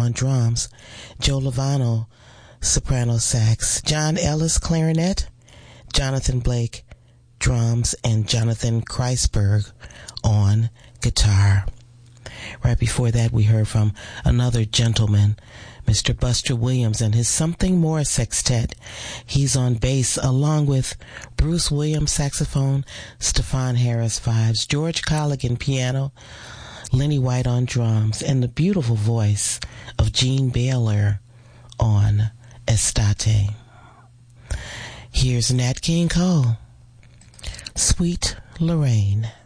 on drums, Joe Lovano, soprano sax, John Ellis, clarinet, Jonathan Blake, drums, and Jonathan Kreisberg on guitar. Right before that, we heard from another gentleman, Mr. Buster Williams and his Something More Sextet. He's on bass along with Bruce Williams saxophone, Stefan Harris vibes, George Colligan piano, Lenny White on drums, and the beautiful voice of Gene Baylor on Estate. Here's Nat King Cole, Sweet Lorraine.